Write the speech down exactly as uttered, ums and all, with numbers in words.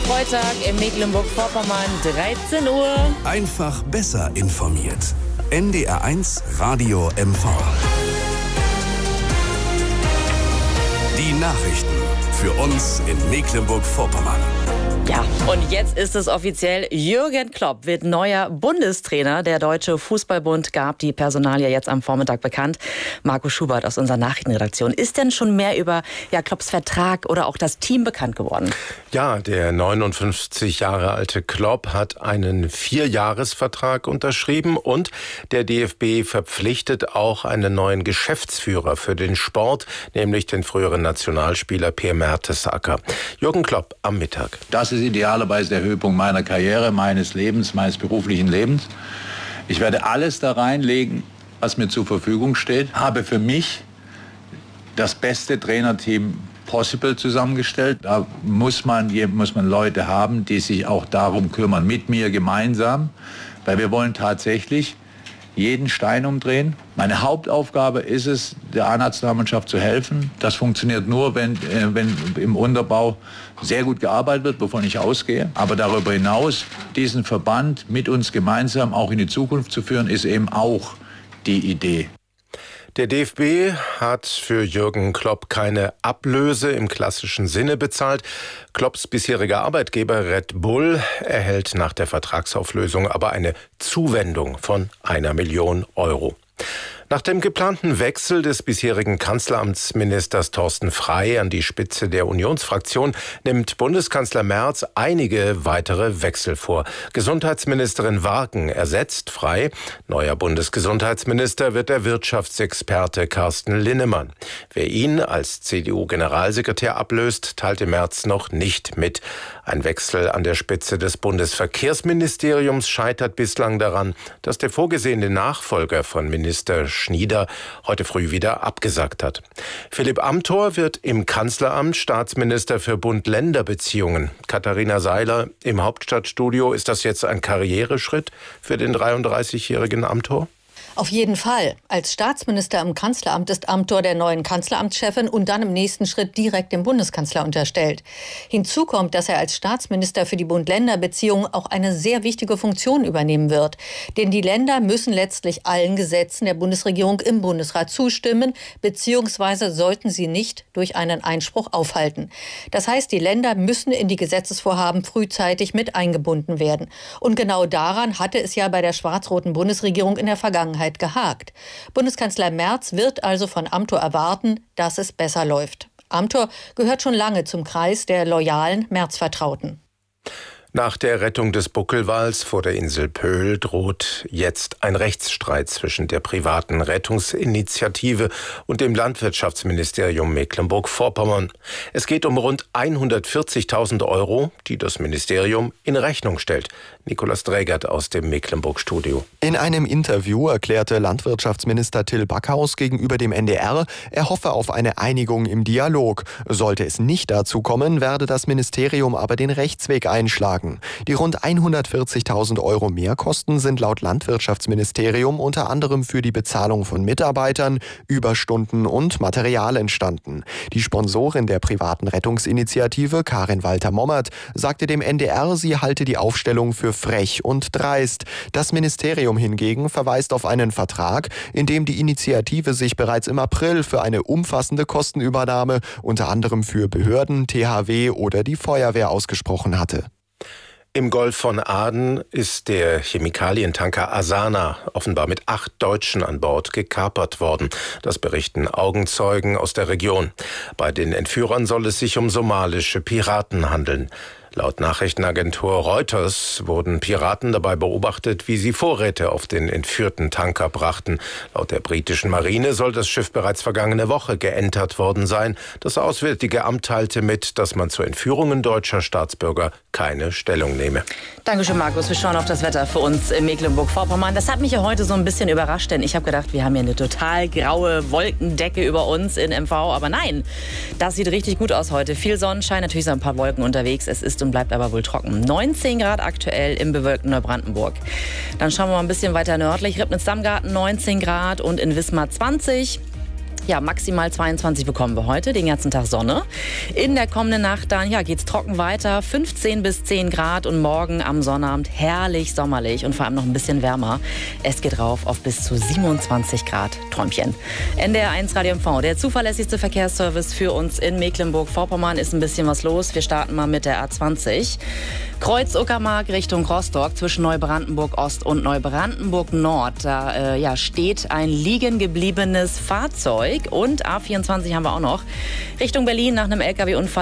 Freitag in Mecklenburg-Vorpommern, dreizehn Uhr. Einfach besser informiert. N D R eins Radio M V. Die Nachrichten für uns in Mecklenburg-Vorpommern. Ja, und jetzt ist es offiziell. Jürgen Klopp wird neuer Bundestrainer. Der Deutsche Fußballbund gab die Personalie jetzt am Vormittag bekannt. Marco Schubert aus unserer Nachrichtenredaktion. Ist denn schon mehr über ja, Klopps Vertrag oder auch das Team bekannt geworden? Ja, der neunundfünfzig Jahre alte Klopp hat einen Vierjahresvertrag unterschrieben und der D F B verpflichtet auch einen neuen Geschäftsführer für den Sport, nämlich den früheren Nationalspieler Per Mertesacker. Jürgen Klopp am Mittag. Das ist idealerweise der Höhepunkt meiner Karriere, meines Lebens, meines beruflichen Lebens. Ich werde alles da reinlegen, was mir zur Verfügung steht. Habe für mich das beste Trainerteam possible zusammengestellt. Da muss man, muss man Leute haben, die sich auch darum kümmern, mit mir gemeinsam. Weil wir wollen tatsächlich jeden Stein umdrehen. Meine Hauptaufgabe ist es, der A-Nationalmannschaft zu helfen. Das funktioniert nur, wenn, äh, wenn im Unterbau sehr gut gearbeitet wird, wovon ich ausgehe. Aber darüber hinaus, diesen Verband mit uns gemeinsam auch in die Zukunft zu führen, ist eben auch die Idee. Der D F B hat für Jürgen Klopp keine Ablöse im klassischen Sinne bezahlt. Klopps bisheriger Arbeitgeber Red Bull erhält nach der Vertragsauflösung aber eine Zuwendung von einer Million Euro. Nach dem geplanten Wechsel des bisherigen Kanzleramtsministers Thorsten Frey an die Spitze der Unionsfraktion nimmt Bundeskanzler Merz einige weitere Wechsel vor. Gesundheitsministerin Warken ersetzt Frey. Neuer Bundesgesundheitsminister wird der Wirtschaftsexperte Carsten Linnemann. Wer ihn als C D U-Generalsekretär ablöst, teilte Merz noch nicht mit. Ein Wechsel an der Spitze des Bundesverkehrsministeriums scheitert bislang daran, dass der vorgesehene Nachfolger von Minister Schnieder heute früh wieder abgesagt hat. Philipp Amthor wird im Kanzleramt Staatsminister für Bund-Länder-Beziehungen. Katharina Seiler im Hauptstadtstudio. Ist das jetzt ein Karriereschritt für den dreiunddreißigjährigen Amthor? Auf jeden Fall. Als Staatsminister im Kanzleramt ist Amthor der neuen Kanzleramtschefin und dann im nächsten Schritt direkt dem Bundeskanzler unterstellt. Hinzu kommt, dass er als Staatsminister für die Bund-Länder-Beziehungen auch eine sehr wichtige Funktion übernehmen wird. Denn die Länder müssen letztlich allen Gesetzen der Bundesregierung im Bundesrat zustimmen, beziehungsweise sollten sie nicht durch einen Einspruch aufhalten. Das heißt, die Länder müssen in die Gesetzesvorhaben frühzeitig mit eingebunden werden. Und genau daran hatte es ja bei der schwarz-roten Bundesregierung in der Vergangenheit gehakt. Bundeskanzler Merz wird also von Amthor erwarten, dass es besser läuft. Amthor gehört schon lange zum Kreis der loyalen Merz-Vertrauten. Nach der Rettung des Buckelwals vor der Insel Pöhl droht jetzt ein Rechtsstreit zwischen der privaten Rettungsinitiative und dem Landwirtschaftsministerium Mecklenburg-Vorpommern. Es geht um rund hundertvierzigtausend Euro, die das Ministerium in Rechnung stellt. Nikolaus Drägert aus dem Mecklenburg-Studio. In einem Interview erklärte Landwirtschaftsminister Till Backhaus gegenüber dem N D R, er hoffe auf eine Einigung im Dialog. Sollte es nicht dazu kommen, werde das Ministerium aber den Rechtsweg einschlagen. Die rund hundertvierzigtausend Euro Mehrkosten sind laut Landwirtschaftsministerium unter anderem für die Bezahlung von Mitarbeitern, Überstunden und Material entstanden. Die Sponsorin der privaten Rettungsinitiative, Karin Walter-Mommert, sagte dem N D R, sie halte die Aufstellung für frech und dreist. Das Ministerium hingegen verweist auf einen Vertrag, in dem die Initiative sich bereits im April für eine umfassende Kostenübernahme, unter anderem für Behörden, T H W oder die Feuerwehr ausgesprochen hatte. Im Golf von Aden ist der Chemikalientanker Asana offenbar mit acht Deutschen an Bord gekapert worden. Das berichten Augenzeugen aus der Region. Bei den Entführern soll es sich um somalische Piraten handeln. Laut Nachrichtenagentur Reuters wurden Piraten dabei beobachtet, wie sie Vorräte auf den entführten Tanker brachten. Laut der britischen Marine soll das Schiff bereits vergangene Woche geentert worden sein. Das Auswärtige Amt teilte mit, dass man zu Entführungen deutscher Staatsbürger keine Stellung nehme. Dankeschön, Markus. Wir schauen auf das Wetter für uns in Mecklenburg-Vorpommern. Das hat mich ja heute so ein bisschen überrascht, denn ich habe gedacht, wir haben hier eine total graue Wolkendecke über uns in M V. Aber nein, das sieht richtig gut aus heute. Viel Sonnenschein, natürlich sind ein paar Wolken unterwegs. Es ist und bleibt aber wohl trocken. neunzehn Grad aktuell im bewölkten Neubrandenburg. Dann schauen wir mal ein bisschen weiter nördlich. Ribnitz-Dammgarten neunzehn Grad und in Wismar zwanzig. Ja, maximal zweiundzwanzig bekommen wir heute, den ganzen Tag Sonne. In der kommenden Nacht dann, ja, geht's trocken weiter, fünfzehn bis zehn Grad und morgen am Sonnabend herrlich sommerlich und vor allem noch ein bisschen wärmer. Es geht rauf auf bis zu siebenundzwanzig Grad. Träumchen. N D R eins Radio M V, der zuverlässigste Verkehrsservice für uns in Mecklenburg-Vorpommern, ist ein bisschen was los. Wir starten mal mit der A zwanzig. Kreuz Uckermark Richtung Rostock zwischen Neubrandenburg Ost und Neubrandenburg Nord. Da äh, ja, steht ein liegen gebliebenes Fahrzeug. Und A vierundzwanzig haben wir auch noch. Richtung Berlin nach einem L K W-Unfall